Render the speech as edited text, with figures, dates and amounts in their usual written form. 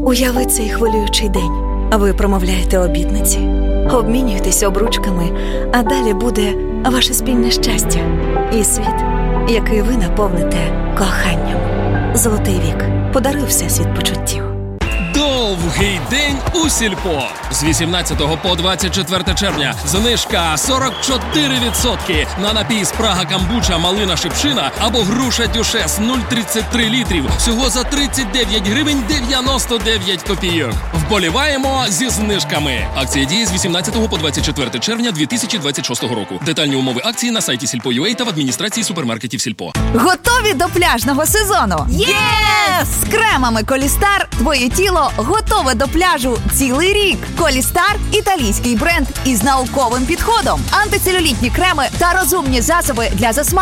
Уяви цей хвилюючий день. Ви промовляєте обітниці, обмінюєтесь обручками, а далі буде ваше спільне щастя і світ, який ви наповните коханням. Золотий вік. Подаруй всесвіт почуттів. Довгий день у Сільпо. З 18 по 24 червня знижка 44% на напій Спрага Камбуча Малина Шипшина або груша Дюшес 0,33 літрів всього за 39 гривень 99 копійок. Вболіваємо зі знижками. Акція діє з 18 по 24 червня 2026 року. Детальні умови акції на сайті Сільпо.ua та в адміністрації супермаркетів Сільпо. Готові до пляжного сезону? Єс! З кремами Колістар твоє тіло готове до пляжу цілий рік. Колістар – італійський бренд із науковим підходом. Антицелюлітні креми та розумні засоби для засмаглення.